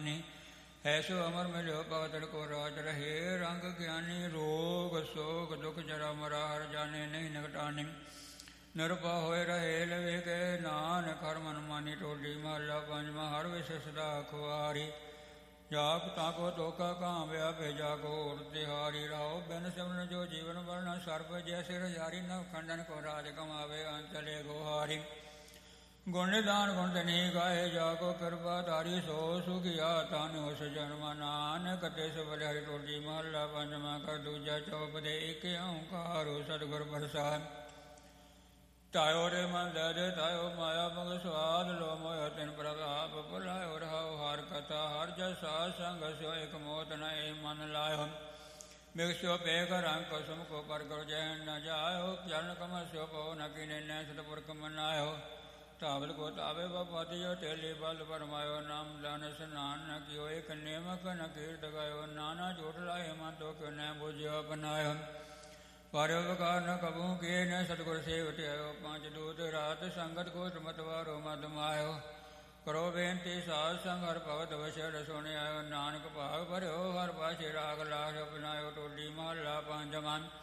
ਮਾਨੀ। ਐਸੋ ਅਮਰ ਮਿਲਿਓ ਭਗਤ ਕੋ ਰਾਜ ਰਹੇ। ਰੰਗ ਗਿਆਨੀ ਰੋਗ ਸੋਗ ਦੁਖ ਜਰਾ ਮਰਾ ਹਰ ਜਾਣੇ ਨਹੀਂ ਨਿਕਟਾਨੀ। ਨਿਰਭਉ ਹੋਏ ਰਹੇ ਲਵੇ ਗਏ ਨਾਨਕ ਹਰਿ ਮਨ ਮਾਨੀ ਟੋਲੀ। ਮਹੱਲਾ ਪੰਜਵਾਂ। ਹਰਿ ਵਿਸੈ ਸਦਾ ਖੁਆਰੀ। ਜਾਪ ਤਾਕੋ ਧੋਖਾ ਕਾਮਿਆ ਭੇਜਾ ਘੋਰ ਤਿਹਾਰੀ। ਰਾਓ ਬਿਨ ਸਿਮਰਨ ਜੋ ਜੀਵਨ ਵਰਨਾ ਸਰਬ ਜੈਸੇ ਰਜਾਰੀ। ਨਵ ਖੰਡਨ ਕੋ ਰਾਜ ਕਮਾਵੇ ਅੰਚਲੇ ਗੋਹਾਰੀ। ਗੁਣ ਨਿਦਾਨ ਗੁਣ ਤਨੀ ਗਾਏ ਜਾ ਕੋ ਕਿਰਪਾ ਧਾਰੀ। ਸੋ ਸੁਖੀਆ ਤਨ ਉਸ ਜਨਮ ਨਾਨਕ ਤਿਸ ਬਲਿ ਹਰਿ ਟੋਲੀ। ਮਹੱਲਾ ਪੰਜਵਾਂ। ਕਰ ਦੂਜਾ ਚੌਪਦੇ ਇਕ ਓੰਕਾਰ ਸਤਿਗੁਰ ਪ੍ਰਸਾਦਿ। ਤਾਇਓ ਰੇ ਮਨ ਲੈ ਦੇ ਤਾਇਓ ਮਾਇਆ ਮਗ ਸਵਾਦ। ਲੋ ਮੋਇ ਤਿਨ ਪ੍ਰਭਾਪ ਭੁਲਾਇਓ ਰਹਾਉ ਹਰ ਕਥਾ। ਹਰ ਜਸ ਸਾਧ ਸੰਗ ਸਿਓ ਇਕ ਮੋਤ ਨ ਏ ਮਨ ਲਾਇਓ। ਬਿਗਸਿਓ ਪੇਖ ਰੰਗ ਕੁਸੁਮ ਕੋ ਪਰਗੁਰ ਜੈ ਨ ਜਾਇਓ। ਚਰਨ ਕਮਲ ਸਿਓ ਪਉ ਨ ਕੀਨੇ ਨੈ ਸਤਿਪੁਰਖ ਮਨਾਇਓ। ਤਾਵਲ ਕੋ ਤਾਵੇ ਬਪਤਿਓ ਤੇਲੀ ਬਲ ਫਰਮਾਇਓ। ਨਾਮ ਦਾਨ ਸਨਾਨ ਨ ਕੀਓ ਇਕ ਨੇਮਕ ਨ ਕੀਰਤ ਗਾਇਓ। ਨਾਨਾ ਝੂਠ ਲਾਏ ਮਨ ਤੋ ਕਿਉ ਨੈ ਬੁਝਿਓ ਅਪਨਾਇਓ। ਪਾਰਿਓ ਵਿਕਾਰ ਨ ਕਬੂ ਕੀਏ ਨ ਸਤਿਗੁਰ ਸੇਵਿਟਿਓ। ਪੰਜ ਦੂਤ ਰਾਤ ਸੰਗਤ ਕੋ ਮਤਵਾਰੋ ਮਦ ਮਾਇਓ। ਕਰੋ ਬੇਨਤੀ ਸਾਧ ਸੰਗ ਹਰਿ ਭਗਤ ਵਛੜ ਸੁਣਿਆਇਓ। ਨਾਨਕ ਭਾਗ ਭਰਿਓ ਹਰਿ ਪਾਛੇ ਰਾਗ ਲਾਗ ਅਪਨਾਇਓ। ਟੋਲੀ ਮਹੱਲਾ ਪੰਜਵਾਂ।